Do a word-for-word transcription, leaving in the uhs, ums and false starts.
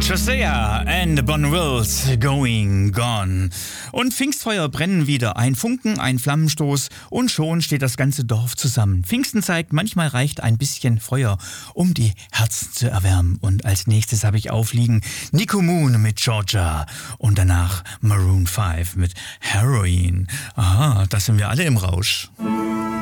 Josiah and the Bonwills Going Gone. Und Pfingstfeuer brennen wieder. Ein Funken, ein Flammenstoß und schon steht das ganze Dorf zusammen. Pfingsten zeigt, manchmal reicht ein bisschen Feuer, um die Herzen zu erwärmen. Und als nächstes habe ich aufliegen Nico Moon mit Georgia und danach Maroon fünf mit Heroin. Aha, das sind wir alle im Rausch.